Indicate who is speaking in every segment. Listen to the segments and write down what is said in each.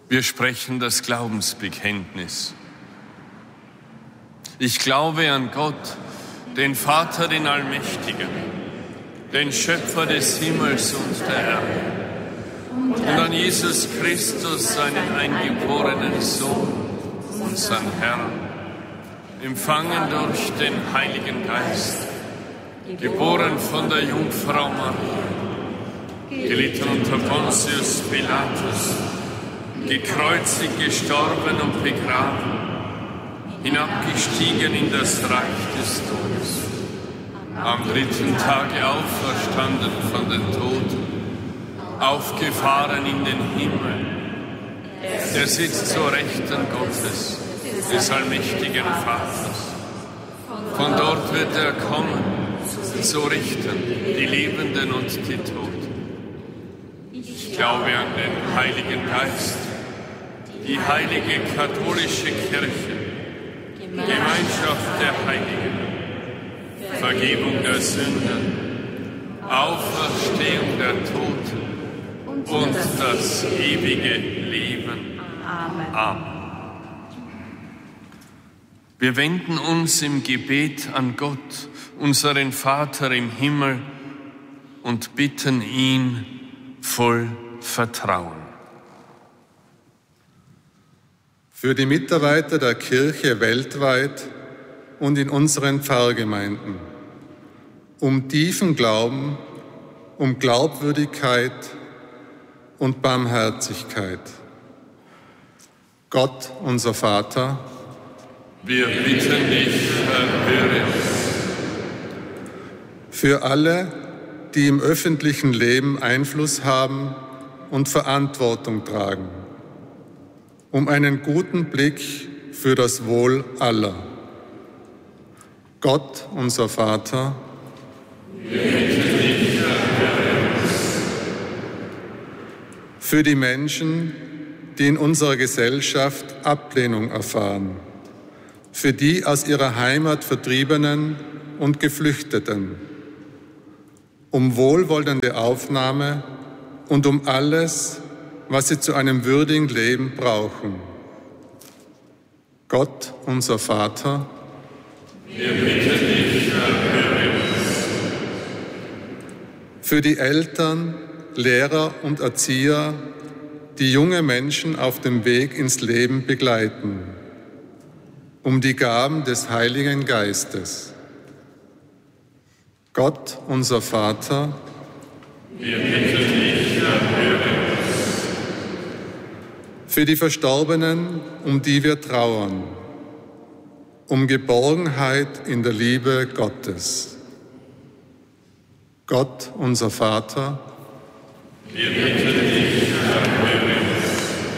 Speaker 1: Wir sprechen das Glaubensbekenntnis. Ich glaube an Gott, den Vater, den Allmächtigen, den Schöpfer des Himmels und der Erde, und an Jesus Christus, seinen eingeborenen Sohn, unseren Herrn, empfangen durch den Heiligen Geist, geboren von der Jungfrau Maria, gelitten unter Pontius Pilatus, gekreuzigt, gestorben und begraben, hinabgestiegen in das Reich des Todes, am dritten Tage auferstanden von den Toten, aufgefahren in den Himmel. Er sitzt zur Rechten Gottes, des allmächtigen Vaters. Von dort wird er kommen, zu richten die Lebenden und die Toten. Ich glaube an den Heiligen Geist, die heilige katholische Kirche, Gemeinschaft der Heiligen, Vergebung der Sünden, Auferstehung der Toten und das ewige Leben. Amen. Wir wenden uns im Gebet an Gott, unseren Vater im Himmel, und bitten ihn voll Vertrauen.
Speaker 2: Für die Mitarbeiter der Kirche weltweit und in unseren Pfarrgemeinden, um tiefen Glauben, um Glaubwürdigkeit und Barmherzigkeit. Gott, unser Vater,
Speaker 1: wir bitten dich, erhöre uns.
Speaker 2: Für alle, die im öffentlichen Leben Einfluss haben und Verantwortung tragen, um einen guten Blick für das Wohl aller. Gott, unser Vater,
Speaker 1: wir bitten dich, erhöre uns.
Speaker 2: Für die Menschen, die in unserer Gesellschaft Ablehnung erfahren, für die aus ihrer Heimat Vertriebenen und Geflüchteten, um wohlwollende Aufnahme und um alles, was sie zu einem würdigen Leben brauchen. Gott, unser Vater,
Speaker 1: wir bitten dich, erhöre uns.
Speaker 2: Für die Eltern, Lehrer und Erzieher, die junge Menschen auf dem Weg ins Leben begleiten, um die Gaben des Heiligen Geistes. Gott, unser Vater,
Speaker 1: wir bitten dich, erhöre uns.
Speaker 2: Für die Verstorbenen, um die wir trauern, um Geborgenheit in der Liebe Gottes. Gott, unser Vater,
Speaker 1: wir bitten dich, erhöre uns.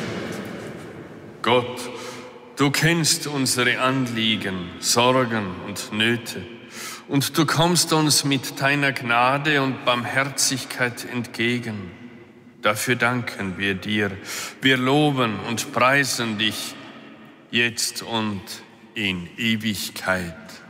Speaker 1: Gott, du kennst unsere Anliegen, Sorgen und Nöte, und du kommst uns mit deiner Gnade und Barmherzigkeit entgegen. Dafür danken wir dir. Wir loben und preisen dich jetzt und in Ewigkeit.